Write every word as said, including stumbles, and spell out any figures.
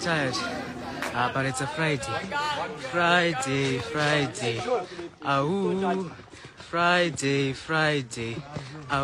tired. Uh, but it's a Friday. Friday, Friday. Ahoo. Friday, Friday.